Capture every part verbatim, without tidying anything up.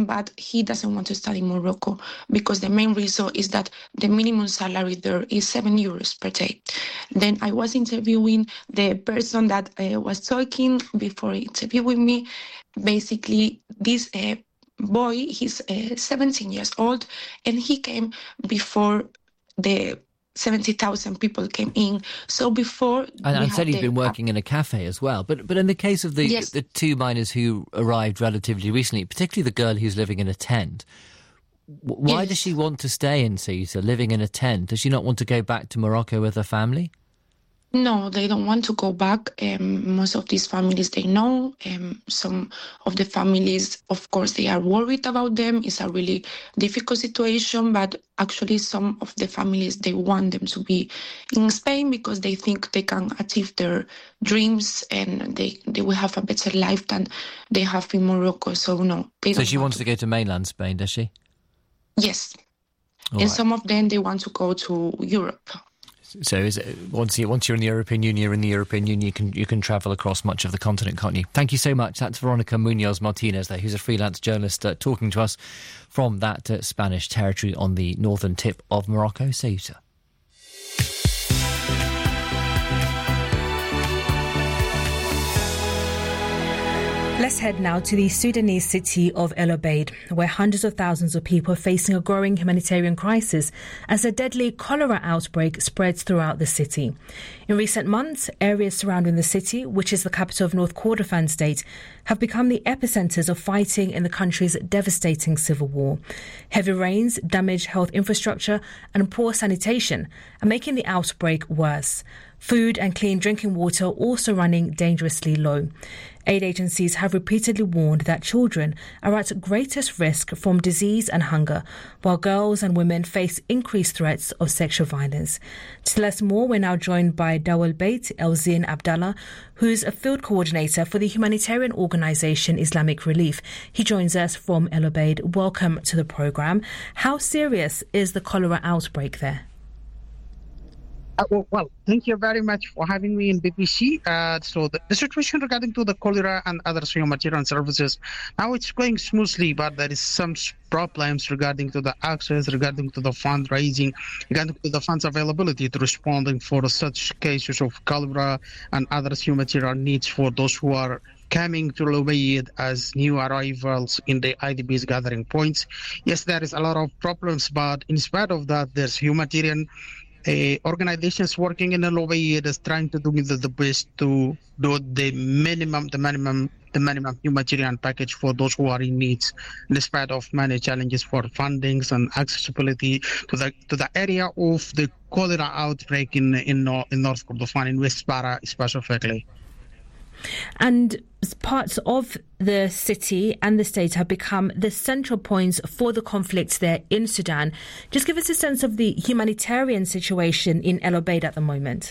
but he doesn't want to study in Morocco because the main reason is that the minimum salary there is seven euros per day. Then I was interviewing the person that uh, was talking before interviewing me. Basically, this uh, boy, he's uh, seventeen years old, and he came before the seventy thousand people came in. So before... And, and said he's been working in a cafe as well. But but in the case of the yes. the two miners who arrived relatively recently, particularly the girl who's living in a tent, why yes. does she want to stay in Ceuta, living in a tent? Does she not want to go back to Morocco with her family? No, they don't want to go back. Um, most of these families, they know. Um, some of the families, of course, they are worried about them. It's a really difficult situation, but actually some of the families, they want them to be in Spain because they think they can achieve their dreams and they, they will have a better life than they have in Morocco. So no, they So don't she want wants to. to go to mainland Spain, does she? Yes. All and right. some of them, they want to go to Europe. So is it, once, you, once you're in the European Union, you're in the European Union, you can you can travel across much of the continent, can't you? Thank you so much. That's Veronica Munoz Martinez there, who's a freelance journalist uh, talking to us from that uh, Spanish territory on the northern tip of Morocco, Ceuta. Let's head now to the Sudanese city of El Obeid, where hundreds of thousands of people are facing a growing humanitarian crisis as a deadly cholera outbreak spreads throughout the city. In recent months, areas surrounding the city, which is the capital of North Kordofan state, have become the epicenters of fighting in the country's devastating civil war. Heavy rains damage health infrastructure and poor sanitation are making the outbreak worse. Food and clean drinking water are also running dangerously low. Aid agencies have repeatedly warned that children are at greatest risk from disease and hunger, while girls and women face increased threats of sexual violence. To tell us more, we're now joined by Dawal Beit Elzin Abdallah, who's a field coordinator for the humanitarian organisation Islamic Relief. He joins us from El Obeid. Welcome to the programme. How serious is the cholera outbreak there? Uh, well, well, thank you very much for having me in B B C. Uh, so the, the situation regarding to the cholera and other humanitarian services, now it's going smoothly, but there is some problems regarding to the access, regarding to the fundraising, regarding to the funds availability to responding for such cases of cholera and other humanitarian needs for those who are coming to El Obeid as new arrivals in the I D B's gathering points. Yes, there is a lot of problems, but in spite of that, there's humanitarian Uh, organizations working in El Obeid is trying to do the, the best to do the minimum, the minimum, the minimum humanitarian package for those who are in need, in spite of many challenges for fundings and accessibility to the to the area of the cholera outbreak in in, in North Kordofan, in West Bara specifically. And parts of the city and the state have become the central points for the conflicts there in Sudan. Just give us a sense of the humanitarian situation in El Obeid at the moment.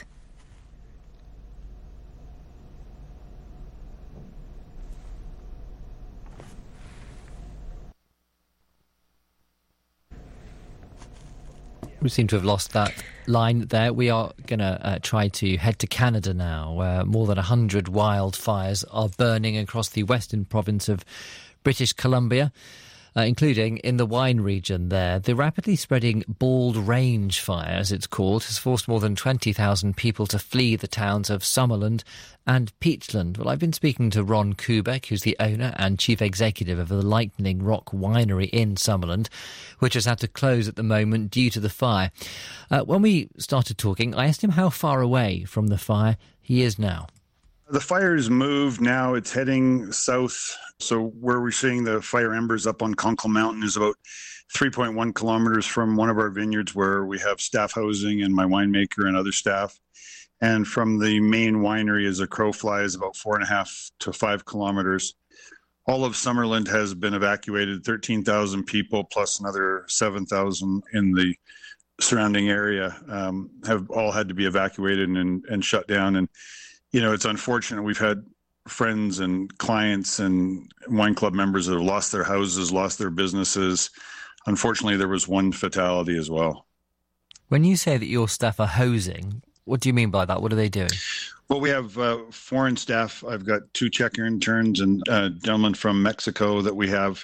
We seem to have lost that line there. We are going to uh, try to head to Canada now, where more than one hundred wildfires are burning across the western province of British Columbia, uh, including in the wine region there. The rapidly spreading Bald Range fire, as it's called, has forced more than twenty thousand people to flee the towns of Summerland and Peachland. Well, I've been speaking to Ron Kubek, who's the owner and chief executive of the Lightning Rock Winery in Summerland, which has had to close at the moment due to the fire. Uh, when we started talking, I asked him how far away from the fire he is now. The fire's moved now. It's heading south. So where we're seeing the fire embers up on Conkle Mountain is about three point one kilometers from one of our vineyards where we have staff housing and my winemaker and other staff. And from the main winery as a crow flies about four and a half to five kilometers. All of Summerland has been evacuated, thirteen thousand people plus another seven thousand in the surrounding area um, have all had to be evacuated and, and shut down. And, you know, it's unfortunate. We've had friends and clients and wine club members that have lost their houses, lost their businesses. Unfortunately, there was one fatality as well. When you say that your staff are hosing, what do you mean by that? What are they doing? Well, we have uh, foreign staff. I've got two Czech interns and a gentleman from Mexico that we have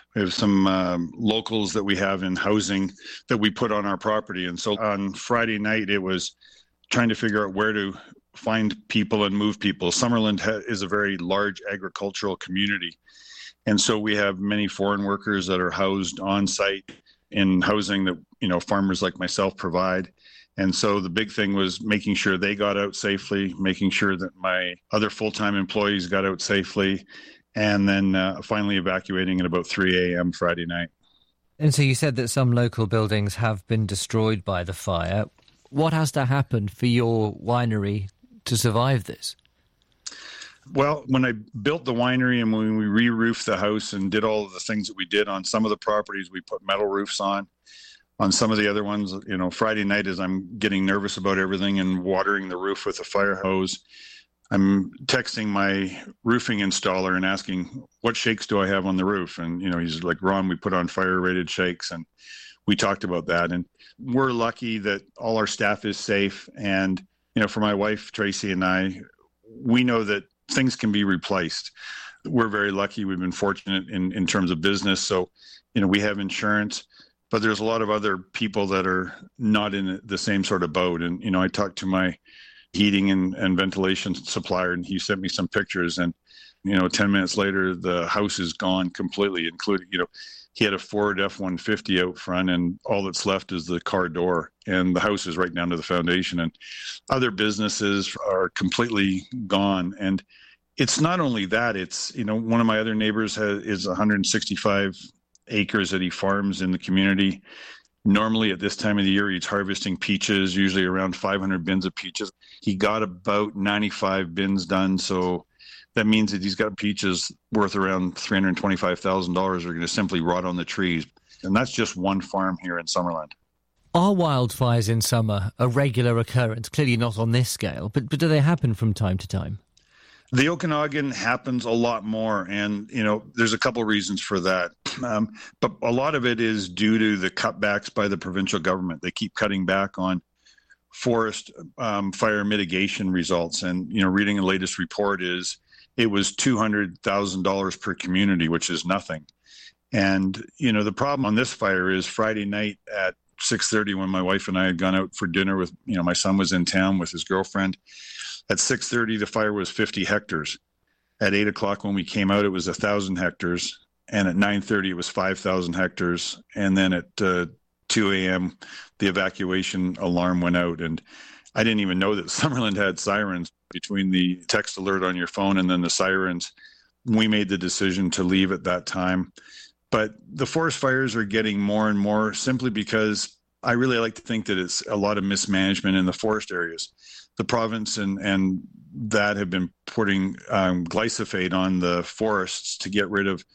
We have some um, locals that we have in housing that we put on our property. And so on Friday night, it was trying to figure out where to find people and move people. Summerland ha- is a very large agricultural community. And so we have many foreign workers that are housed on site in housing that, you know, farmers like myself provide. And so the big thing was making sure they got out safely, making sure that my other full-time employees got out safely, and then uh, finally evacuating at about three a.m. Friday night. And so you said that some local buildings have been destroyed by the fire. What has to happen for your winery to survive this? Well, when I built the winery and when we re-roofed the house and did all of the things that we did on some of the properties, we put metal roofs on. On some of the other ones, you know, Friday night as I'm getting nervous about everything and watering the roof with a fire hose, I'm texting my roofing installer and asking, what shakes do I have on the roof? And, you know, he's like, Ron, we put on fire-rated shakes. And we talked about that. And we're lucky that all our staff is safe. And, you know, for my wife, Tracy, and I, we know that things can be replaced. We're very lucky. We've been fortunate in, in terms of business. So, you know, we have insurance. But there's a lot of other people that are not in the same sort of boat. And, you know, I talked to my heating and, and ventilation supplier, and he sent me some pictures. And, you know, ten minutes later, the house is gone completely, including, you know, he had a Ford F one fifty out front, and all that's left is the car door. And the house is right down to the foundation. And other businesses are completely gone. And it's not only that, it's, you know, one of my other neighbors has, is one hundred sixty-five acres that he farms in the community. Normally at this time of the year, he's harvesting peaches, usually around five hundred bins of peaches. He got about ninety-five bins done. So that means that he's got peaches worth around three hundred twenty-five thousand dollars are going to simply rot on the trees. And that's just one farm here in Summerland. Are wildfires in summer a regular occurrence? Clearly not on this scale, but, but do they happen from time to time? The Okanagan happens a lot more, and, you know, there's a couple reasons for that. Um, but a lot of it is due to the cutbacks by the provincial government. They keep cutting back on forest um, fire mitigation results. And, you know, reading the latest report is it was two hundred thousand dollars per community, which is nothing. And, you know, the problem on this fire is Friday night at six thirty, when my wife and I had gone out for dinner with, you know, my son was in town with his girlfriend. At six thirty, the fire was fifty hectares. At eight o'clock when we came out, it was one thousand hectares. And at nine thirty, it was five thousand hectares. And then at uh, two a.m., the evacuation alarm went out. And I didn't even know that Summerland had sirens. Between the text alert on your phone and then the sirens, we made the decision to leave at that time. But the forest fires are getting more and more simply because I really like to think that it's a lot of mismanagement in the forest areas. The province and, and that have been putting um, glyphosate on the forests to get rid of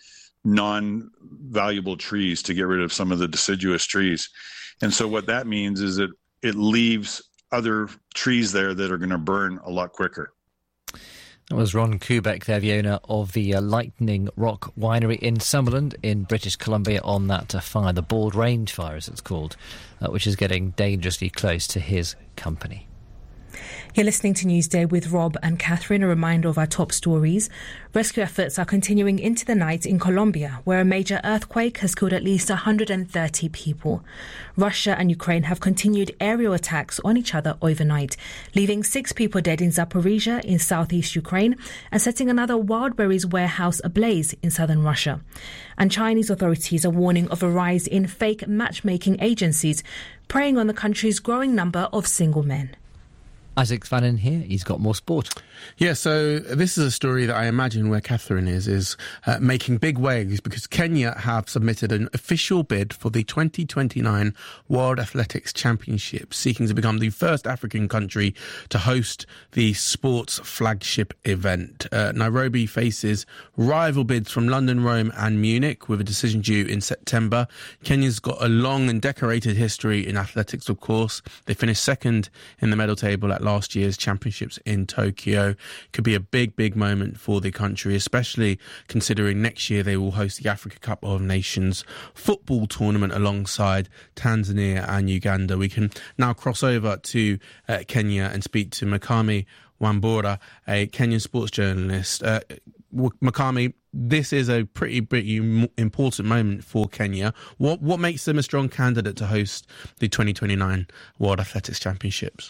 non-valuable trees, to get rid of some of the deciduous trees. And so what that means is that it leaves other trees there that are going to burn a lot quicker. That was Ron Kubek there, the owner of the uh, Lightning Rock Winery in Summerland in British Columbia, on that uh, fire, the Bald Range fire as it's called, uh, which is getting dangerously close to his company. You're listening to Newsday with Rob and Catherine. A reminder of our top stories. Rescue efforts are continuing into the night in Colombia, where a major earthquake has killed at least one hundred thirty people. Russia and Ukraine have continued aerial attacks on each other overnight, leaving six people dead in Zaporizhia in southeast Ukraine and setting another Wildberries warehouse ablaze in southern Russia. And Chinese authorities are warning of a rise in fake matchmaking agencies, preying on the country's growing number of single men. Isaac Fannin here, he's got more sport. Yeah, so this is a story that I imagine where Catherine is, is uh, making big waves because Kenya have submitted an official bid for the twenty twenty-nine World Athletics Championship, seeking to become the first African country to host the sports flagship event. Uh, Nairobi faces rival bids from London, Rome and Munich, with a decision due in September. Kenya's got a long and decorated history in athletics, of course. They finished second in the medal table at last year's championships in Tokyo. Could be a big, big moment for the country, especially considering next year they will host the Africa Cup of Nations football tournament alongside Tanzania and Uganda. We can now cross over to uh, Kenya and speak to Makami Wambura, a Kenyan sports journalist. Uh, Makami, this is a pretty, pretty important moment for Kenya. What what makes them a strong candidate to host the twenty twenty-nine World Athletics Championships?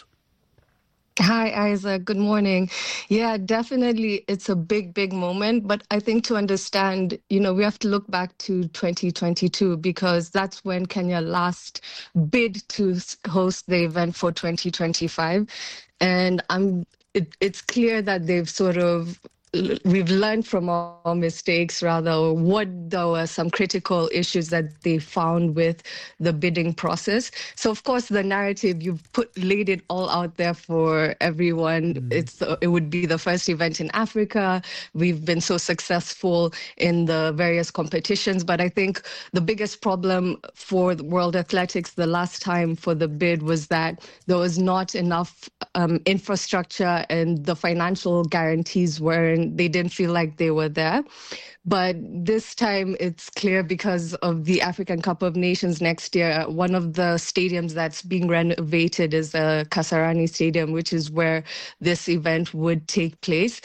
Hi, Isaac. Good morning. Yeah, definitely. It's a big, big moment. But I think to understand, you know, we have to look back to twenty twenty-two because that's when Kenya last bid to host the event for twenty twenty-five. And I'm, it, it's clear that they've sort of we've learned from our mistakes, rather, or what there were some critical issues that they found with the bidding process. So, of course, the narrative, you've put laid it all out there for everyone. Mm. It's it would be the first event in Africa. We've been so successful in the various competitions. But I think the biggest problem for the World Athletics the last time for the bid was that there was not enough um, infrastructure and the financial guarantees weren't they didn't feel like they were there. But this time it's clear because of the African Cup of Nations next year, one of the stadiums that's being renovated is the Kasarani Stadium, which is where this event would take place.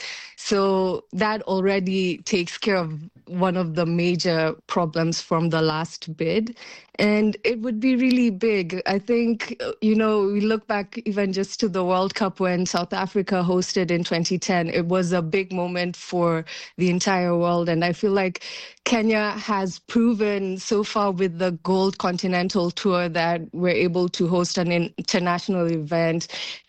So that already takes care of one of the major problems from the last bid. And it would be really big. I think, you know, we look back even just to the World Cup when South Africa hosted in twenty ten. It was a big moment for the entire world. And I feel like Kenya has proven so far with the Gold Continental Tour that we're able to host an international event.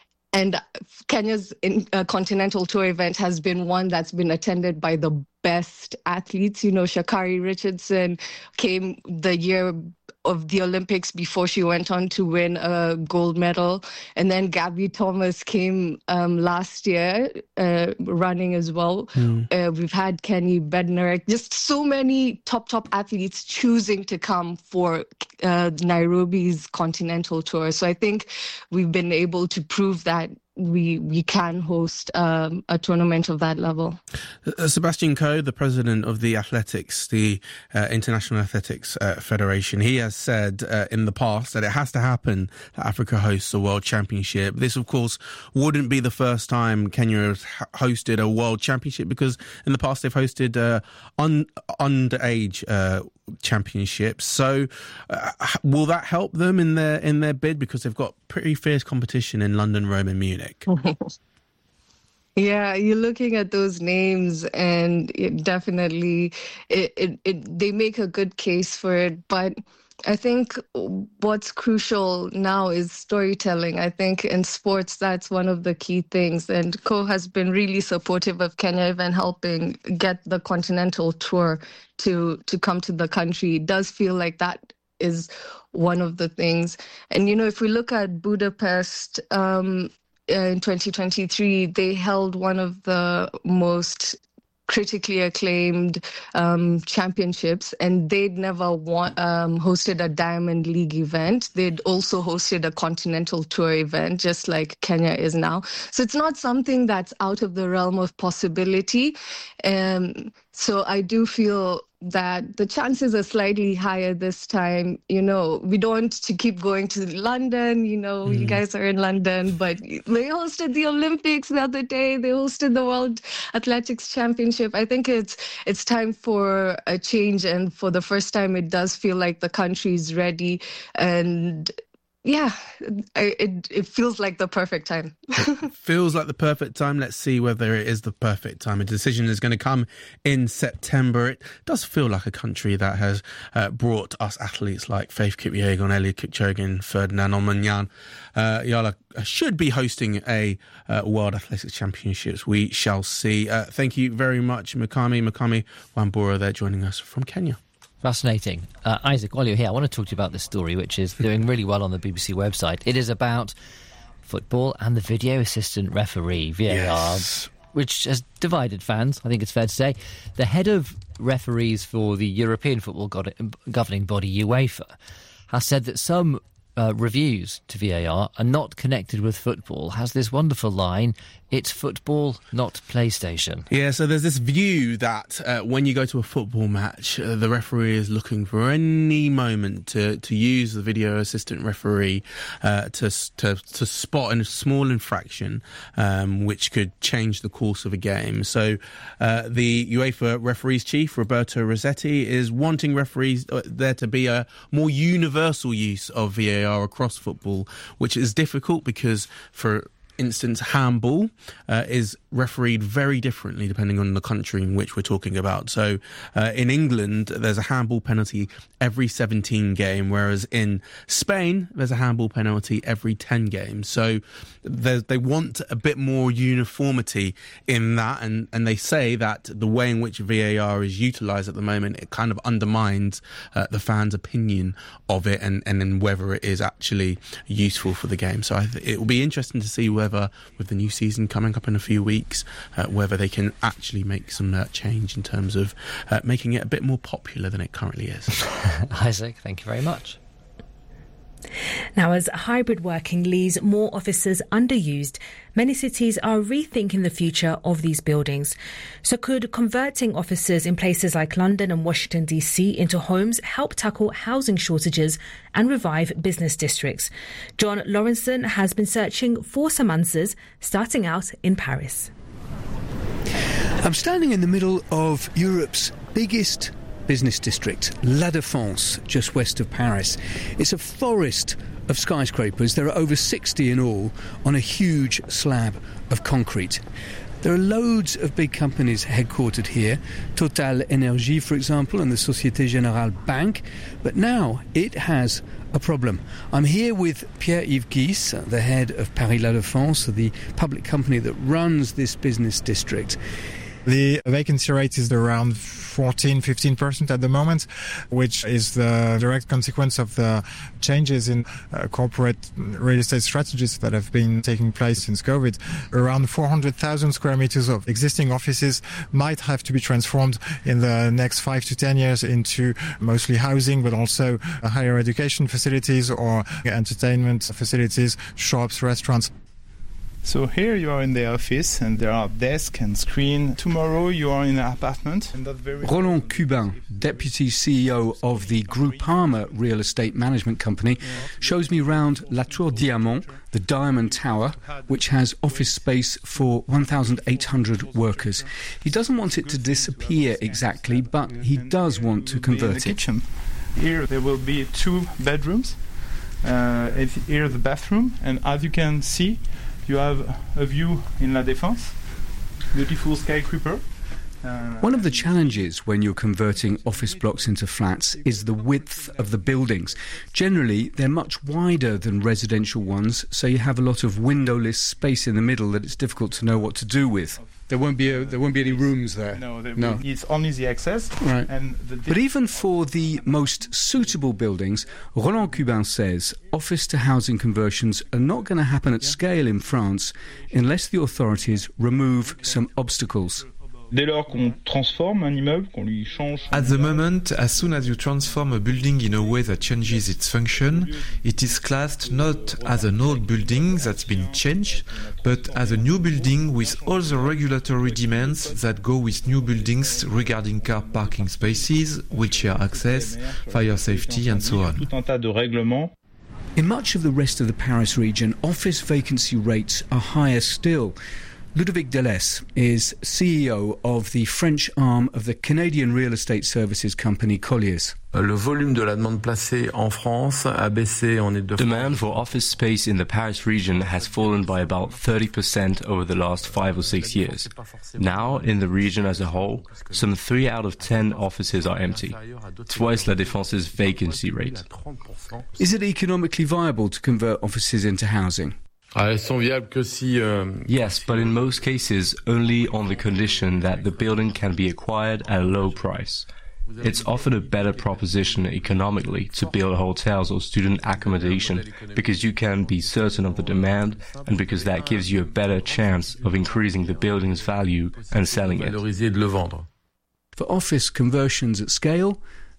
And Kenya's in, uh, Continental Tour event has been one that's been attended by the best athletes. You know, Sha'Carri Richardson came the year of the Olympics before she went on to win a gold medal. And then Gabby Thomas came um, last year uh, running as well. Mm. Uh, we've had Kenny Bednarek, just so many top, top athletes choosing to come for uh, Nairobi's Continental Tour. So I think we've been able to prove that we we can host um, a tournament of that level. Uh, Sebastian Coe, the president of the Athletics, the uh, International Athletics uh, Federation, he has said uh, in the past that it has to happen that Africa hosts a World Championship. This, of course, wouldn't be the first time Kenya has hosted a World Championship because in the past they've hosted uh, un- underage uh, championships. So uh, will that help them in their in their bid because they've got pretty fierce competition in London, Rome and Munich? Yeah, you're looking at those names and it definitely it, it, it they make a good case for it. But I think what's crucial now is storytelling. I think in sports, that's one of the key things. And Coe has been really supportive of Kenya, even helping get the Continental Tour to, to come to the country. It does feel like that is one of the things. And, you know, if we look at Budapest um, in twenty twenty-three, they held one of the most critically acclaimed um, championships, and they'd never won, um, hosted a Diamond League event. They'd also hosted a Continental Tour event, just like Kenya is now. So it's not something that's out of the realm of possibility. Um, so I do feel that the chances are slightly higher this time. You know, we don't want to keep going to London. You know, mm. you guys are in London, but they hosted the Olympics the other day. They hosted the World Athletics Championship. I think it's it's time for a change, and for the first time, it does feel like the country is ready. And yeah, it it feels like the perfect time. It feels like the perfect time. Let's see whether it is the perfect time. A decision is going to come in September. It does feel like a country that has uh, brought us athletes like Faith Kipyegon, Eliud Kipchoge, Ferdinand Omanyan. Uh, Yala should be hosting a uh, World Athletics Championships. We shall see. Uh, thank you very much, Mukami. Mukami Wambura there joining us from Kenya. Fascinating. Uh, Isaac, while you're here, I want to talk to you about this story, which is doing really well on the B B C website. It is about football and the video assistant referee, V A R, yes, which has divided fans, I think it's fair to say. The head of referees for the European football governing body, UEFA, has said that some uh, reviews to V A R are not connected with football has this wonderful line, "It's football, not PlayStation." Yeah, so there's this view that uh, when you go to a football match, uh, the referee is looking for any moment to, to use the video assistant referee uh, to, to to spot a small infraction um, which could change the course of a game. So uh, the UEFA referees chief, Roberto Rossetti, is wanting referees uh, there to be a more universal use of V A R across football, which is difficult because, for instance, handball uh, is refereed very differently depending on the country in which we're talking about. So uh, in England, there's a handball penalty every seventeen game, whereas in Spain, there's a handball penalty every ten games. So they want a bit more uniformity in that, and, and they say that the way in which V A R is utilised at the moment, it kind of undermines uh, the fans' opinion of it and, and then whether it is actually useful for the game. So I th- it will be interesting to see whether, with the new season coming up in a few weeks, uh, whether they can actually make some uh, change in terms of uh, making it a bit more popular than it currently is. Isaac, thank you very much. Now, as hybrid working leaves more offices underused, many cities are rethinking the future of these buildings. So could converting offices in places like London and Washington, D C into homes help tackle housing shortages and revive business districts? John Lawrenson has been searching for some answers, starting out in Paris. I'm standing in the middle of Europe's biggest business district, La Défense, just west of Paris. It's a forest of skyscrapers. There are over sixty in all on a huge slab of concrete. There are loads of big companies headquartered here, Total Énergie, for example, and the Société Générale Bank. But now it has a problem. I'm here with Pierre-Yves Guisse, the head of Paris La Défense, the public company that runs this business district. The vacancy rate is around fourteen to fifteen percent at the moment, which is the direct consequence of the changes in uh, corporate real estate strategies that have been taking place since COVID. Around four hundred thousand square meters of existing offices might have to be transformed in the next five to ten years into mostly housing, but also uh, higher education facilities or entertainment facilities, shops, restaurants. So here you are in the office and there are desks and screen. Tomorrow you are in an apartment. Roland Cubin, Deputy C E O of the Groupama Real Estate Management Company, shows me round La Tour Diamant, the Diamond Tower, which has office space for one thousand eight hundred workers. He doesn't want it to disappear exactly, but he does want to convert it. Here there will be two bedrooms. Uh, here the bathroom, and as you can see, you have a view in La Défense, beautiful skyscraper. Uh, One of the challenges when you're converting office blocks into flats is the width of the buildings. Generally, they're much wider than residential ones, so you have a lot of windowless space in the middle that it's difficult to know what to do with. There won't be a, there won't be any rooms there. No, there no. It's only the access. Right. And the but even for the most suitable buildings, Roland Cubin says office to housing conversions are not going to happen at scale in France unless the authorities remove some obstacles. At the moment, as soon as you transform a building in a way that changes its function, it is classed not as an old building that's been changed, but as a new building with all the regulatory demands that go with new buildings regarding car parking spaces, wheelchair access, fire safety, and so on. In much of the rest of the Paris region, office vacancy rates are higher still. Ludovic Delesse is C E O of the French arm of the Canadian real estate services company Colliers. Le volume de la demande placée en France a baissé en Île-de-France. Demand for office space in the Paris region has fallen by about thirty percent over the last five or six years. Now, in the region as a whole, some three out of ten offices are empty, twice La Défense's vacancy rate. Is it economically viable to convert offices into housing? Yes, but in most cases, only on the condition that the building can be acquired at a low price. It's often a better proposition economically to build hotels or student accommodation because you can be certain of the demand and because that gives you a better chance of increasing the building's value and selling it. For office conversions at scale,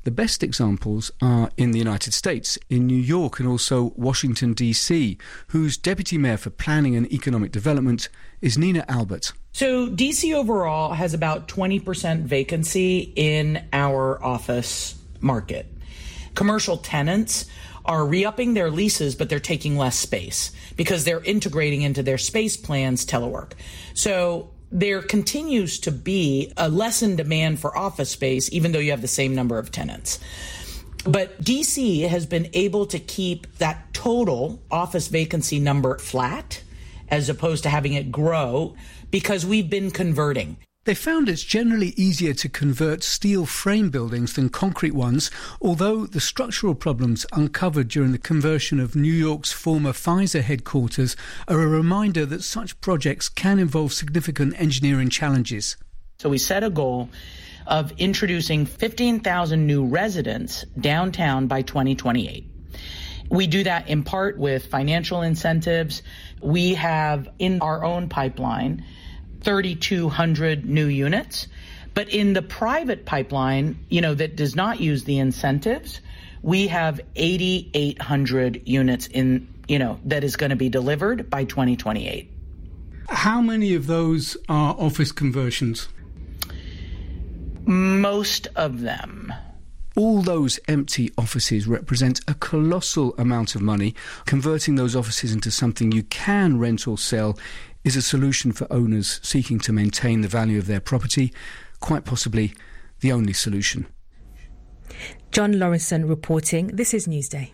The best examples are in the United States, in New York and also Washington, D C, whose Deputy Mayor for Planning and Economic Development is Nina Albert. So D C overall has about twenty percent vacancy in our office market. Commercial tenants are re-upping their leases, but they're taking less space because they're integrating into their space plans telework. So there continues to be a lessened demand for office space, even though you have the same number of tenants. But D C has been able to keep that total office vacancy number flat as opposed to having it grow because we've been converting. They found it's generally easier to convert steel frame buildings than concrete ones, although the structural problems uncovered during the conversion of New York's former Pfizer headquarters are a reminder that such projects can involve significant engineering challenges. So we set a goal of introducing fifteen thousand new residents downtown by twenty twenty-eight. We do that in part with financial incentives. We have in our own pipeline thirty-two hundred new units. But in the private pipeline, you know, that does not use the incentives, we have eighty-eight hundred units in, you know, that is going to be delivered by twenty twenty-eight. How many of those are office conversions? Most of them. All those empty offices represent a colossal amount of money. Converting those offices into something you can rent or sell is a solution for owners seeking to maintain the value of their property, quite possibly the only solution. John Lawrenson reporting. This is Newsday.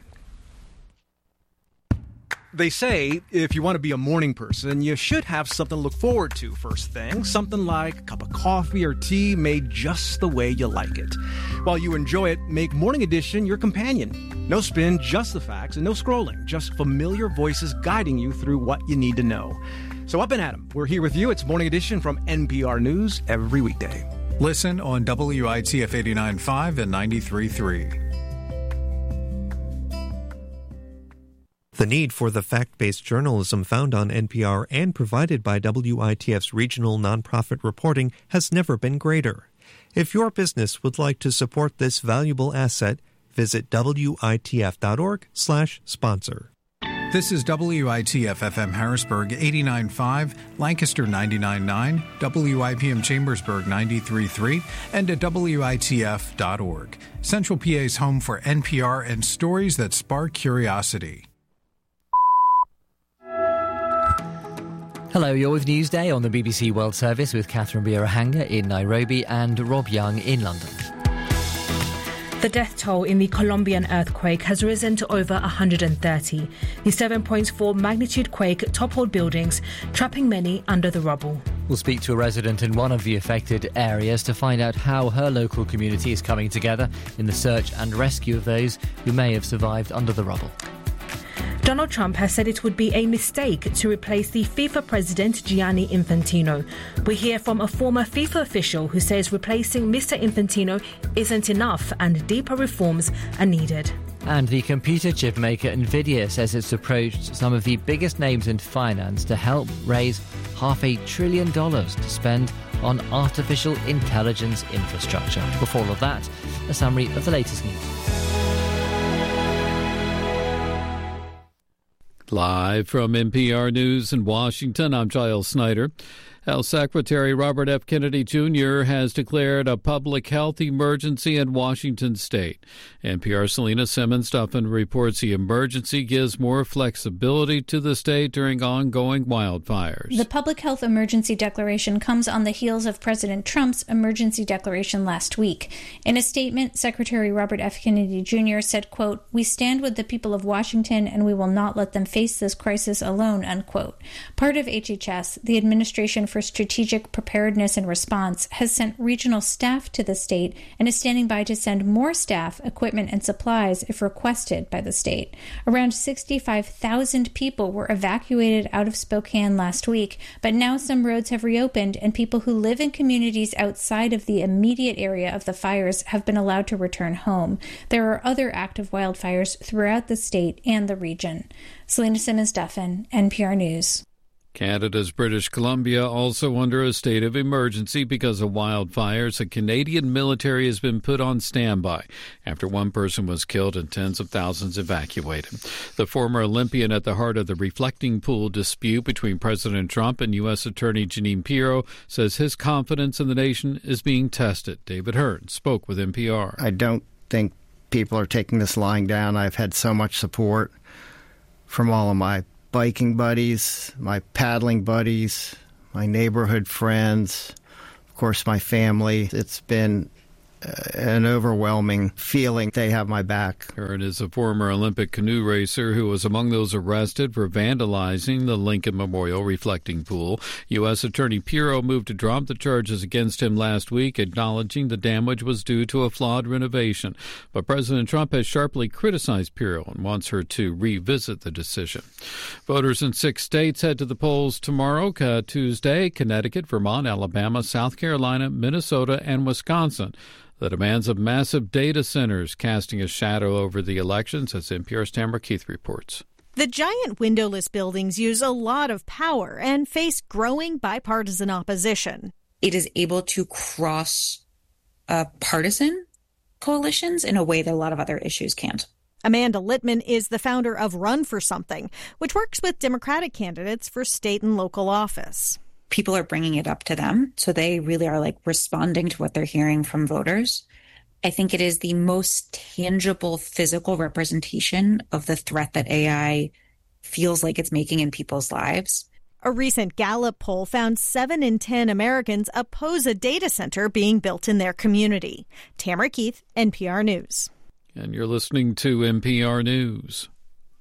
They say if you want to be a morning person, you should have something to look forward to first thing. Something like a cup of coffee or tea made just the way you like it. While you enjoy it, make Morning Edition your companion. No spin, just the facts, and no scrolling. Just familiar voices guiding you through what you need to know. So up and at 'em. We're here with you. It's Morning Edition from N P R News every weekday. Listen on W I T F eighty-nine point five and ninety-three point three. The need for the fact-based journalism found on N P R and provided by W I T F's regional nonprofit reporting has never been greater. If your business would like to support this valuable asset, visit W I T F dot org slash sponsor. This is W I T F F M Harrisburg eighty-nine point five, Lancaster ninety-nine point nine, W I P M Chambersburg ninety-three point three, and at W I T F dot org. Central P A's home for N P R and stories that spark curiosity. Hello, you're with Newsday on the B B C World Service with Catherine Birahanga in Nairobi and Rob Young in London. The death toll in the Colombian earthquake has risen to over one hundred thirty. The seven point four magnitude quake toppled buildings, trapping many under the rubble. We'll speak to a resident in one of the affected areas to find out how her local community is coming together in the search and rescue of those who may have survived under the rubble. Donald Trump has said it would be a mistake to replace the FIFA president Gianni Infantino. We hear from a former FIFA official who says replacing Mister Infantino isn't enough and deeper reforms are needed. And the computer chip maker Nvidia says it's approached some of the biggest names in finance to help raise half a trillion dollars to spend on artificial intelligence infrastructure. Before all of that, a summary of the latest news. Live from N P R News in Washington, I'm Giles Snyder. Health Secretary Robert F. Kennedy Junior has declared a public health emergency in Washington state. N P R's Selena Simmons-Duffin reports the emergency gives more flexibility to the state during ongoing wildfires. The public health emergency declaration comes on the heels of President Trump's emergency declaration last week. In a statement, Secretary Robert F. Kennedy Junior said, quote, "We stand with the people of Washington and we will not let them face this crisis alone," unquote. Part of H H S, the Administration for Strategic Preparedness and Response, has sent regional staff to the state and is standing by to send more staff, equipment, and supplies if requested by the state. Around sixty-five thousand people were evacuated out of Spokane last week, but now some roads have reopened and people who live in communities outside of the immediate area of the fires have been allowed to return home. There are other active wildfires throughout the state and the region. Selena Simmons-Duffin, N P R News. Canada's British Columbia also under a state of emergency because of wildfires. The Canadian military has been put on standby after one person was killed and tens of thousands evacuated. The former Olympian at the heart of the reflecting pool dispute between President Trump and U S Attorney Jeanine Pirro says his confidence in the nation is being tested. David Hearn spoke with N P R. I don't think people are taking this lying down. I've had so much support from all of my biking buddies, my paddling buddies, my neighborhood friends, of course, my family. It's been uh, an overwhelming feeling. They have my back. Hearn is a former Olympic canoe racer who was among those arrested for vandalizing the Lincoln Memorial reflecting pool. U S Attorney Pirro moved to drop the charges against him last week, acknowledging the damage was due to a flawed renovation. But President Trump has sharply criticized Pirro and wants her to revisit the decision. Voters in six states head to the polls tomorrow, Tuesday: Connecticut, Vermont, Alabama, South Carolina, Minnesota, and Wisconsin. The demands of massive data centers casting a shadow over the elections, as N P R's Tamara Keith reports. The giant windowless buildings use a lot of power and face growing bipartisan opposition. It is able to cross uh, partisan coalitions in a way that a lot of other issues can't. Amanda Littman is the founder of Run for Something, which works with Democratic candidates for state and local office. People are bringing it up to them, so they really are like responding to what they're hearing from voters. I think it is the most tangible physical representation of the threat that A I feels like it's making in people's lives. A recent Gallup poll found seven in ten Americans oppose a data center being built in their community. Tamara Keith, N P R News. And you're listening to N P R News.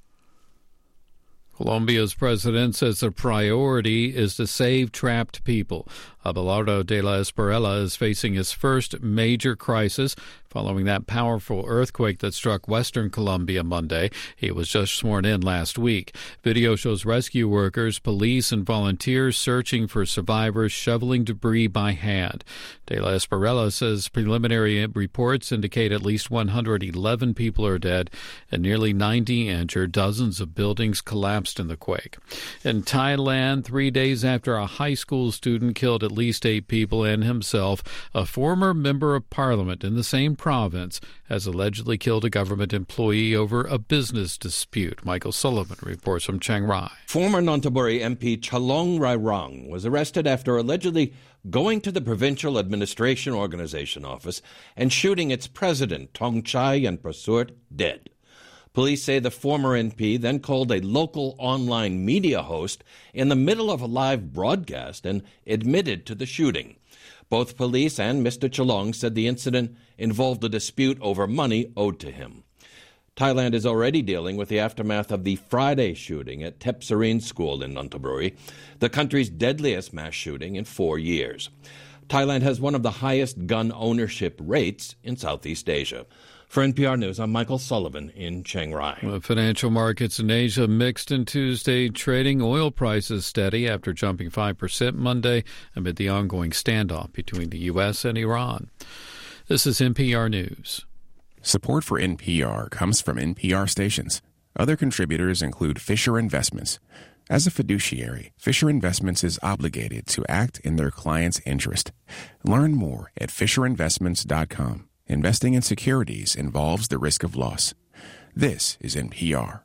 Colombia's president says the priority is to save trapped people. Abelardo de la Espriella is facing his first major crisis following that powerful earthquake that struck western Colombia Monday. He was just sworn in last week. Video shows rescue workers, police, and volunteers searching for survivors, shoveling debris by hand. De la Espriella says preliminary reports indicate at least one hundred eleven people are dead and nearly ninety injured. Dozens of buildings collapsed in the quake. In Thailand, three days after a high school student killed at least eight people and himself, a former member of parliament in the same province has allegedly killed a government employee over a business dispute. Michael Sullivan reports from Chiang Rai. Former Nonthaburi M P Chalong Rairong was arrested after allegedly going to the Provincial Administration Organization office and shooting its president, Tong Chai and Prasurt, dead. Police say the former N P then called a local online media host in the middle of a live broadcast and admitted to the shooting. Both police and Mister Chalong said the incident involved a dispute over money owed to him. Thailand is already dealing with the aftermath of the Friday shooting at Tep Serene School in Nonthaburi, the country's deadliest mass shooting in four years. Thailand has one of the highest gun ownership rates in Southeast Asia. For N P R News, I'm Michael Sullivan in Chiang Rai. Well, financial markets in Asia mixed in Tuesday trading. Oil prices steady after jumping five percent Monday amid the ongoing standoff between the U S and Iran. This is N P R News. Support for N P R comes from N P R stations. Other contributors include Fisher Investments. As a fiduciary, Fisher Investments is obligated to act in their client's interest. Learn more at fisher investments dot com. Investing in securities involves the risk of loss. This is N P R.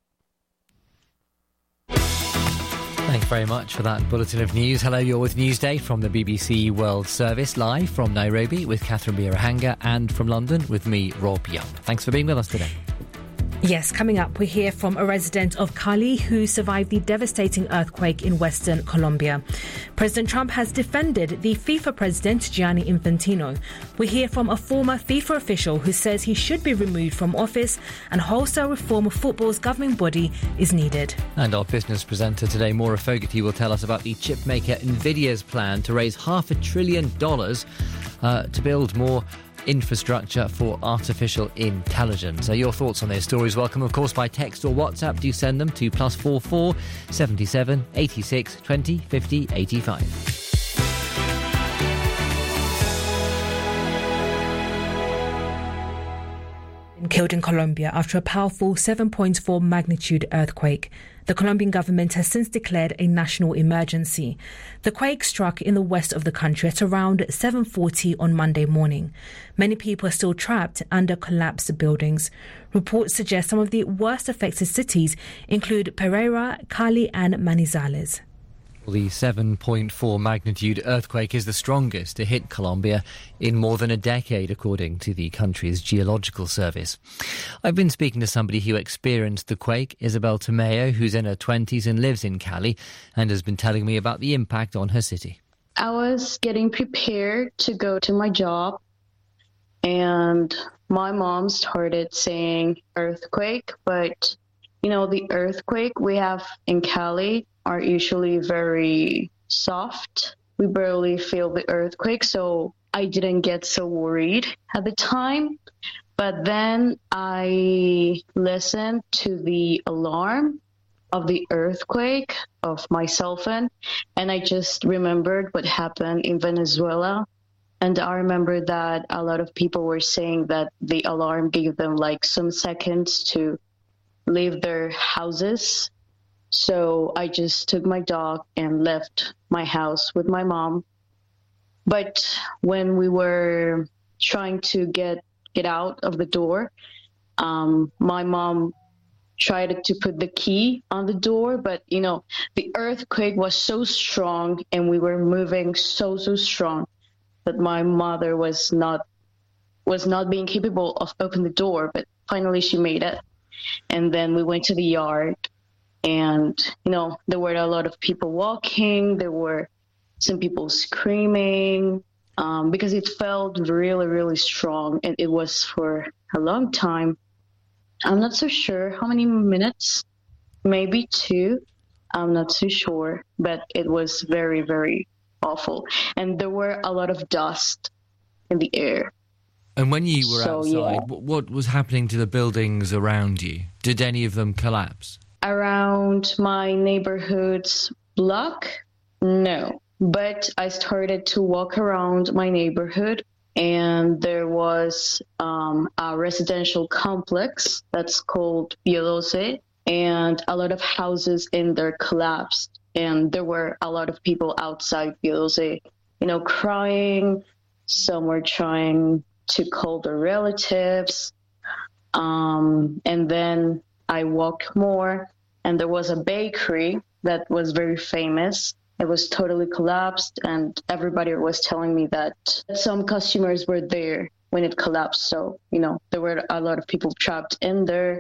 Thanks very much for that bulletin of news. Hello, you're with Newsday from the B B C World Service, live from Nairobi with Catherine Birahanga and from London with me, Rob Young. Thanks for being with us today. Yes, coming up, we hear from a resident of Cali who survived the devastating earthquake in western Colombia. President Trump has defended the FIFA president, Gianni Infantino. We hear from a former FIFA official who says he should be removed from office and wholesale reform of football's governing body is needed. And our business presenter today, Maura Fogarty, will tell us about the chipmaker Nvidia's plan to raise half a trillion dollars uh, to build more infrastructure for artificial intelligence. So your thoughts on those stories welcome, of course, by text or WhatsApp. Do send them to plus four four seventy seven eighty six twenty fifty eighty five. killed in Colombia after a powerful seven point four magnitude earthquake. The Colombian government has since declared a national emergency. The quake struck in the west of the country at around seven forty on Monday morning. Many people are still trapped under collapsed buildings. Reports suggest some of the worst affected cities include Pereira, Cali and Manizales. The seven point four magnitude earthquake is the strongest to hit Colombia in more than a decade, according to the country's geological service. I've been speaking to somebody who experienced the quake, Isabel Tomeo, who's in her twenties and lives in Cali, and has been telling me about the impact on her city. I was getting prepared to go to my job, and my mom started saying earthquake, but, you know, the earthquake we have in Cali are usually very soft. We barely feel the earthquake, so I didn't get so worried at the time. But then I listened to the alarm of the earthquake of my cell phone, and I just remembered what happened in Venezuela. And I remember that a lot of people were saying that the alarm gave them like some seconds to leave their houses. So I just took my dog and left my house with my mom. But when we were trying to get get out of the door, um, my mom tried to put the key on the door. But, you know, the earthquake was so strong and we were moving so, so strong that my mother was not was not being capable of opening the door. But finally she made it. And then we went to the yard. And, you know, there were a lot of people walking. There were some people screaming um, because it felt really, really strong. And it was for a long time. I'm not so sure how many minutes, maybe two. I'm not so sure. But it was very, very awful. And there were a lot of dust in the air. And when you were so, outside, yeah. what was happening to the buildings around you? Did any of them collapse? Around my neighborhood's block, no. But I started to walk around my neighborhood, and there was um, a residential complex that's called Bielose, and a lot of houses in there collapsed. And there were a lot of people outside Bielose, you know, crying. Some were trying to call their relatives. Um, and then I walked more, and there was a bakery that was very famous. It was totally collapsed, and everybody was telling me that some customers were there when it collapsed. So, you know, there were a lot of people trapped in there.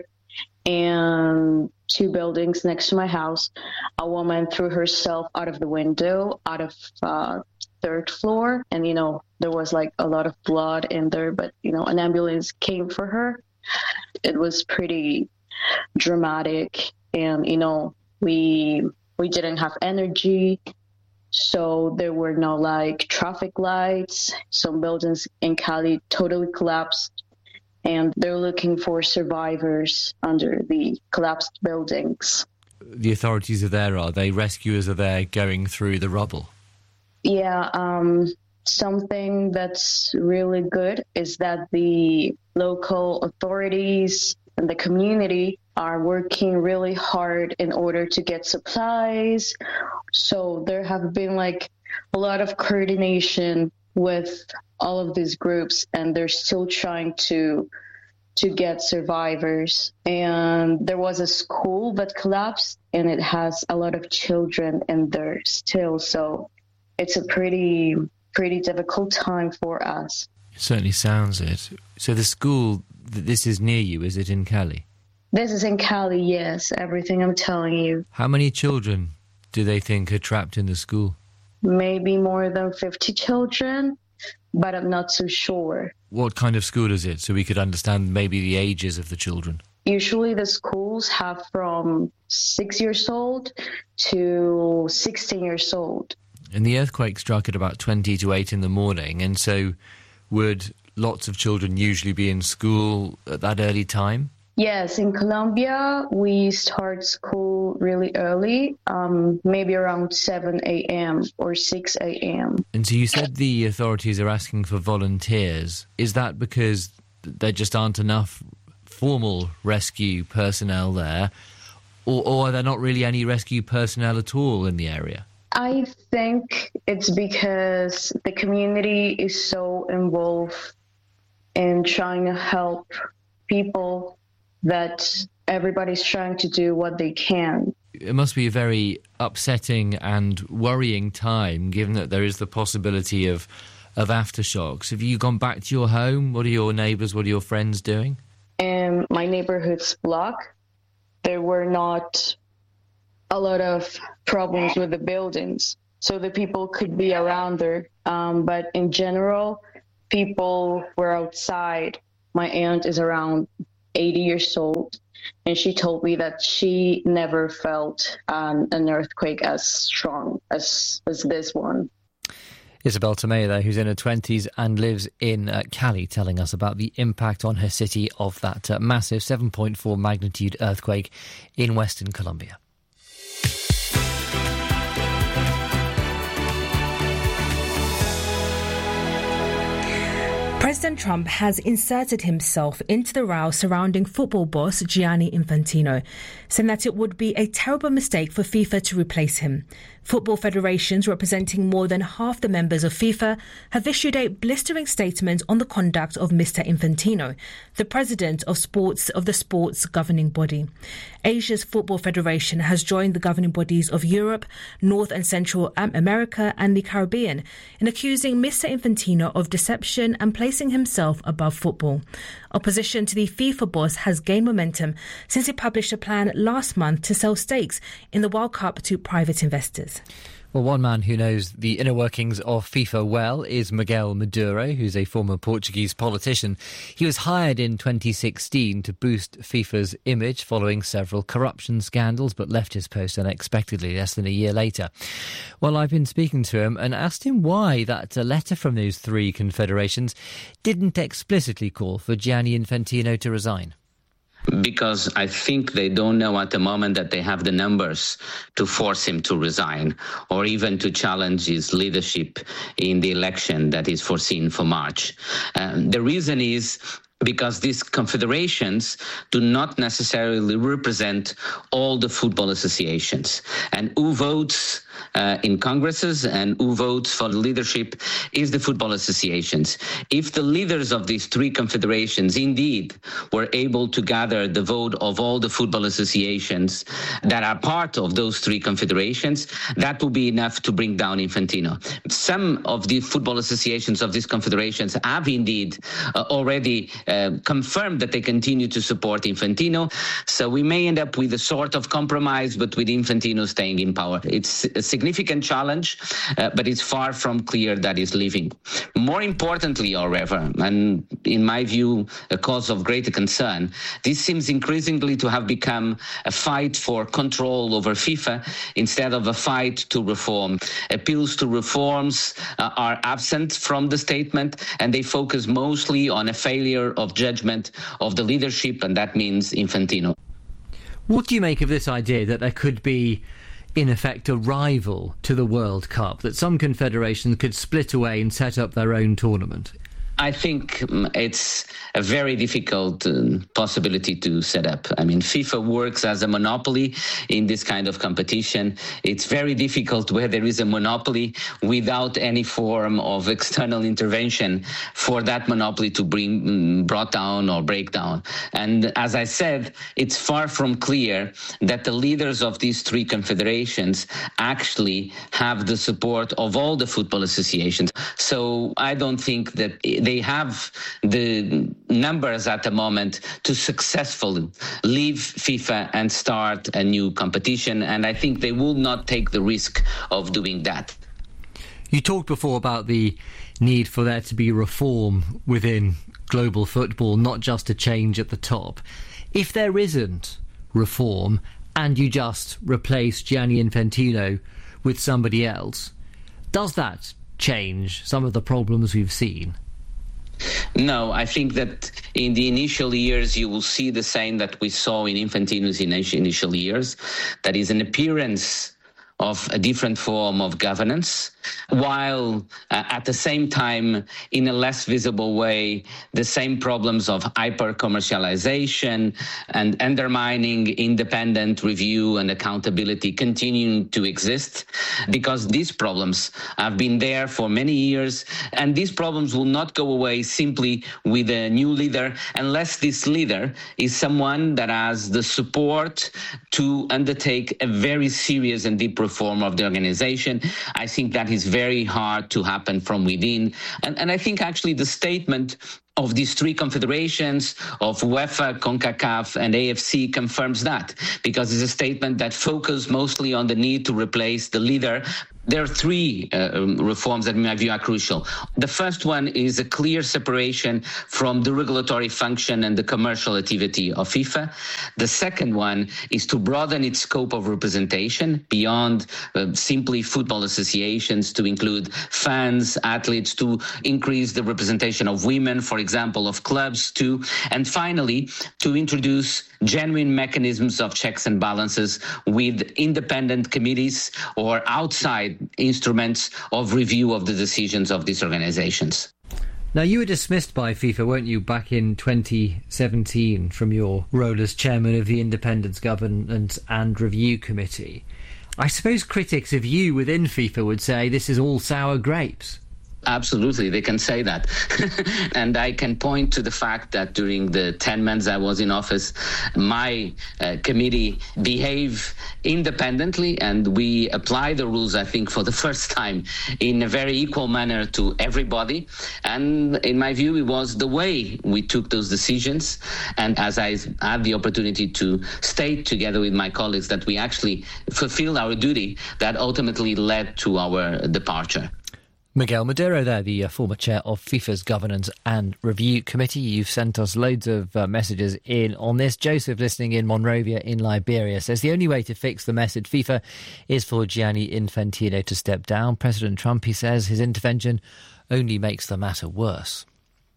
And two buildings next to my house, a woman threw herself out of the window, out of uh, third floor. And, you know, there was like a lot of blood in there, but, you know, an ambulance came for her. It was pretty dramatic, and you know we we didn't have energy, so there were no like traffic lights. Some buildings in Cali totally collapsed, and they're looking for survivors under the collapsed buildings. The authorities are there, are they? Rescuers are there going through the rubble? Yeah, um, something that's really good is that the local authorities and the community are working really hard in order to get supplies. So there have been like a lot of coordination with all of these groups, and they're still trying to to get survivors. And there was a school that collapsed, and it has a lot of children in there still. So it's a pretty pretty difficult time for us. It certainly sounds it. So the school, this is near you, is it in Cali? This is in Cali, yes, everything I'm telling you. How many children do they think are trapped in the school? Maybe more than fifty children, but I'm not so sure. What kind of school is it, so we could understand maybe the ages of the children? Usually the schools have from six years old to sixteen years old. And the earthquake struck at about twenty to eight in the morning, and so would lots of children usually be in school at that early time? Yes, in Colombia, we start school really early, um, maybe around seven a.m. or six a.m. And so you said the authorities are asking for volunteers. Is that because there just aren't enough formal rescue personnel there, or, or are there not really any rescue personnel at all in the area? I think it's because the community is so involved in trying to help people that everybody's trying to do what they can. It must be a very upsetting and worrying time, given that there is the possibility of of aftershocks. Have you gone back to your home? What are your neighbours, what are your friends doing? In my neighborhood's block, there were not a lot of problems with the buildings, so the people could be around there. Um, but in general, people were outside. My aunt is around eighty years old, and she told me that she never felt um, an earthquake as strong as, as this one. Isabel Tomei there, who's in her twenties and lives in uh, Cali, telling us about the impact on her city of that uh, massive seven point four magnitude earthquake in Western Colombia. President Trump has inserted himself into the row surrounding football boss Gianni Infantino, saying that it would be a terrible mistake for FIFA to replace him. Football federations representing more than half the members of FIFA have issued a blistering statement on the conduct of Mister Infantino, the president of sports of the sports governing body. Asia's Football Federation has joined the governing bodies of Europe, North and Central America and the Caribbean in accusing Mister Infantino of deception and placing himself above football. Opposition to the FIFA boss has gained momentum since he published a plan last month to sell stakes in the World Cup to private investors. Well, one man who knows the inner workings of FIFA well is Miguel Maduro, who's a former Portuguese politician. He was hired in twenty sixteen to boost FIFA's image following several corruption scandals, but left his post unexpectedly less than a year later. Well, I've been speaking to him and asked him why that letter from those three confederations didn't explicitly call for Gianni Infantino to resign. Because I think they don't know at the moment that they have the numbers to force him to resign or even to challenge his leadership in the election that is foreseen for March. Um, the reason is because these confederations do not necessarily represent all the football associations. And who votes uh, in congresses and who votes for the leadership is the football associations. If the leaders of these three confederations indeed were able to gather the vote of all the football associations that are part of those three confederations, that would be enough to bring down Infantino. Some of the football associations of these confederations have indeed uh, already Uh, confirmed that they continue to support Infantino. So we may end up with a sort of compromise, but with Infantino staying in power. It's a significant challenge, uh, but it's far from clear that he's leaving. More importantly, however, and in my view, a cause of greater concern, this seems increasingly to have become a fight for control over FIFA instead of a fight to reform. Appeals to reforms uh, are absent from the statement, and they focus mostly on a failure of judgment of the leadership, and that means Infantino. What do you make of this idea that there could be, in effect, a rival to the World Cup, that some confederations could split away and set up their own tournament? I think it's a very difficult uh, possibility to set up. I mean, FIFA works as a monopoly in this kind of competition. It's very difficult where there is a monopoly without any form of external intervention for that monopoly to bring brought down or break down. And as I said, it's far from clear that the leaders of these three confederations actually have the support of all the football associations. So I don't think that they have the numbers at the moment to successfully leave FIFA and start a new competition, and I think they will not take the risk of doing that. You talked before about the need for there to be reform within global football, not just a change at the top. If there isn't reform and you just replace Gianni Infantino with somebody else, does that change some of the problems we've seen? No, I think that in the initial years you will see the same that we saw in Infantino's initial years. That is an appearance of a different form of governance, while uh, at the same time, in a less visible way, the same problems of hyper-commercialization and undermining independent review and accountability continuing to exist, because these problems have been there for many years, and these problems will not go away simply with a new leader unless this leader is someone that has the support to undertake a very serious and deep reform of the organization. I think that is very hard to happen from within. And, and I think actually the statement of these three confederations of UEFA, CONCACAF, and A F C confirms that, because it's a statement that focuses mostly on the need to replace the leader. There are three uh, reforms that in my view are crucial. The first one is a clear separation from the regulatory function and the commercial activity of FIFA. The second one is to broaden its scope of representation beyond uh, simply football associations, to include fans, athletes, to increase the representation of women, for example, of clubs too. And finally, to introduce genuine mechanisms of checks and balances with independent committees or outside instruments of review of the decisions of these organizations. Now, you were dismissed by FIFA, weren't you, back in twenty seventeen from your role as chairman of the Independence Governance and Review Committee. I suppose critics of you within FIFA would say this is all sour grapes. Absolutely, they can say that. And I can point to the fact that during the ten months I was in office, my uh, committee behaved independently, and we apply the rules, I think, for the first time in a very equal manner to everybody. And in my view, it was the way we took those decisions. And as I had the opportunity to state together with my colleagues that we actually fulfilled our duty, that ultimately led to our departure. Miguel Madero there, the uh, former chair of FIFA's Governance and Review Committee. You've sent us loads of uh, messages in on this. Joseph, listening in Monrovia in Liberia, says the only way to fix the mess at FIFA is for Gianni Infantino to step down. President Trump, he says, his intervention only makes the matter worse.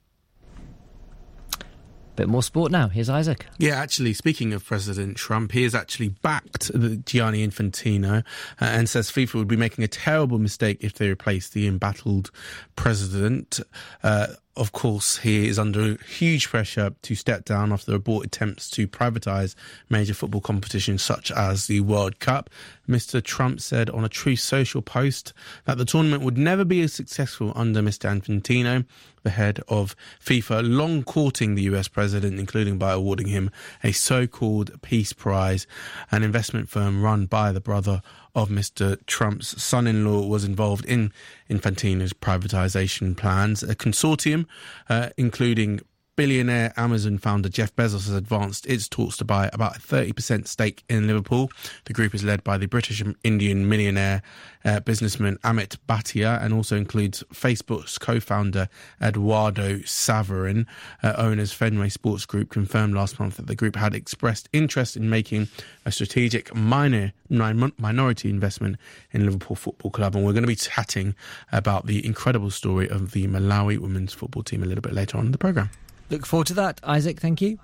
Bit more sport now. Here's Isaac. Yeah, actually, speaking of President Trump, he has actually backed the Gianni Infantino uh, and says FIFA would be making a terrible mistake if they replace the embattled president. Uh, Of course, he is under huge pressure to step down after aborted attempts to privatise major football competitions such as the World Cup. Mister Trump said on a Truth Social post that the tournament would never be as successful under Mister Infantino, the head of FIFA, long courting the U S president, including by awarding him a so-called Peace Prize. An investment firm run by the brother of Mister Trump's son-in-law was involved in Infantino's privatisation plans. A consortium, uh, including billionaire Amazon founder Jeff Bezos, has advanced its talks to buy about a thirty percent stake in Liverpool. The group is led by the British Indian millionaire uh, businessman Amit Bhatia and also includes Facebook's co-founder Eduardo Saverin. Uh, owners Fenway Sports Group confirmed last month that the group had expressed interest in making a strategic minor, minority investment in Liverpool Football Club. And we're going to be chatting about the incredible story of the Malawi women's football team a little bit later on in the programme. Look forward to that. Isaac, thank you.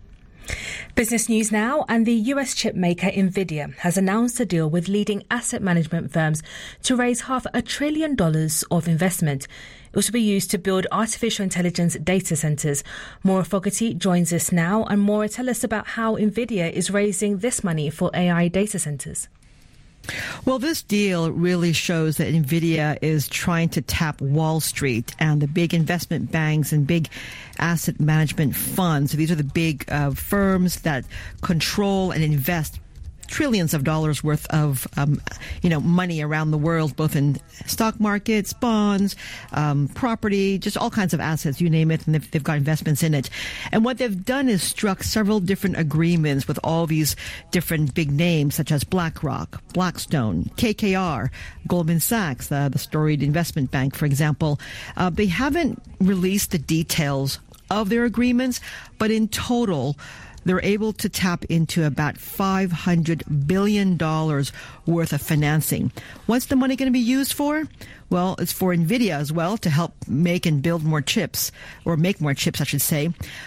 Business news now, and the U S chip maker Nvidia has announced a deal with leading asset management firms to raise half a trillion dollars of investment. It will be used to build artificial intelligence data centres. Maura Fogarty joins us now, and Maura, tell us about how Nvidia is raising this money for A I data centres. Well, this deal really shows that Nvidia is trying to tap Wall Street and the big investment banks and big asset management funds. So these are the big uh, firms that control and invest trillions of dollars worth of, um, you know, money around the world, both in stock markets, bonds, um, property, just all kinds of assets, you name it, and they've, they've got investments in it. And what they've done is struck several different agreements with all these different big names, such as BlackRock, Blackstone, K K R, Goldman Sachs, uh, the storied investment bank, for example. Uh, they haven't released the details of their agreements, but in total, they're able to tap into about five hundred billion dollars worth of financing. What's the money going to be used for? Well, it's for Nvidia as well, to help make and build more chips, or make more chips, I should say. But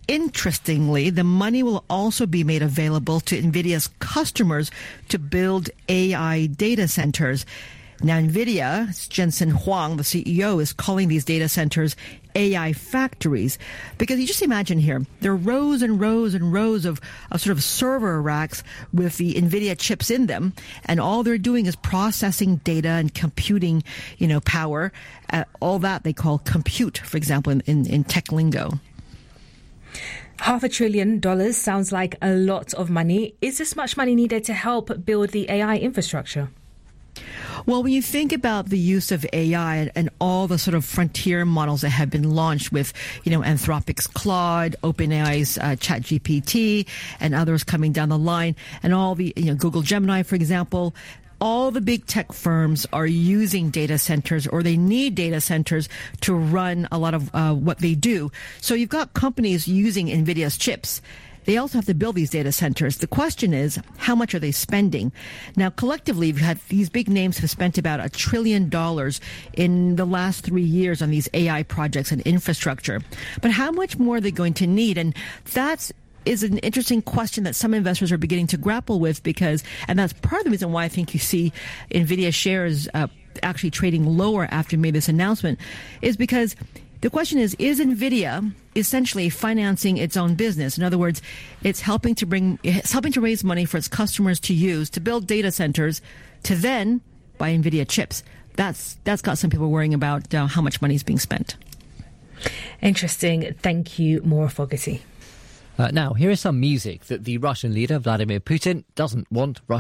interestingly, the money will also be made available to NVIDIA's customers to build A I data centers. Now, NVIDIA, Jensen Huang, the C E O, is calling these data centers A I factories. Because you just imagine here, there are rows and rows and rows of, of sort of server racks with the NVIDIA chips in them. And all they're doing is processing data and computing, you know, power. Uh, all that they call compute, for example, in, in, in tech lingo. Half a trillion dollars sounds like a lot of money. Is this much money needed to help build the A I infrastructure? Well, when you think about the use of A I and, and all the sort of frontier models that have been launched with, you know, Anthropic's Claude, OpenAI's uh, ChatGPT, and others coming down the line, and all the, you know, Google Gemini, for example, all the big tech firms are using data centers, or they need data centers to run a lot of uh, what they do. So you've got companies using NVIDIA's chips. They also have to build these data centers. The question is, how much are they spending? Now, collectively, we've had these big names have spent about a trillion dollars in the last three years on these A I projects and infrastructure. But how much more are they going to need? And that's is an interesting question that some investors are beginning to grapple with, because, and that's part of the reason why I think you see NVIDIA shares uh, actually trading lower after we made this announcement, is because the question is, is NVIDIA essentially financing its own business? In other words, it's helping to bring, it's helping to raise money for its customers to use to build data centers to then buy NVIDIA chips. That's that's got some people worrying about uh, how much money is being spent. Interesting. Thank you, Maura Fogarty. Uh, now, here is some music that the Russian leader Vladimir Putin doesn't want Russia